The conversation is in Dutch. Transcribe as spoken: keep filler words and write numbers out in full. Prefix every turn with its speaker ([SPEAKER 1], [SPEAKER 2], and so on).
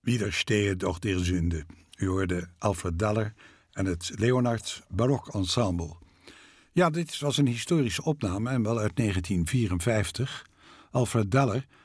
[SPEAKER 1] Widerstehe doch der Sünde. U hoorde Alfred Deller en het Leonard Barok Ensemble. Ja, dit was een historische opname en wel uit negentien vierenvijftig. Alfred Deller